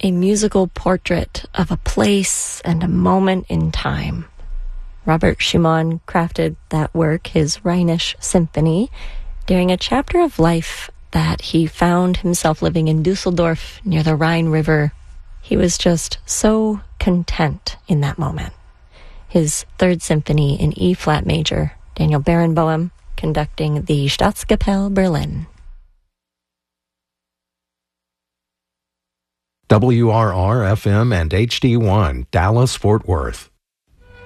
a musical portrait of a place and a moment in time. Robert Schumann crafted that work, his Rhenish Symphony, during a chapter of life that he found himself living in Dusseldorf near the Rhine River. He was just so content in that moment. His Third Symphony in E-flat major, Daniel Barenboim conducting the Staatskapelle Berlin. WRR-FM and HD1, Dallas-Fort Worth.